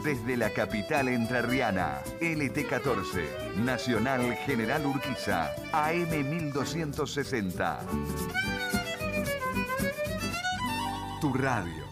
Desde la capital entrerriana, LT14, Nacional General Urquiza, AM 1260. Tu radio.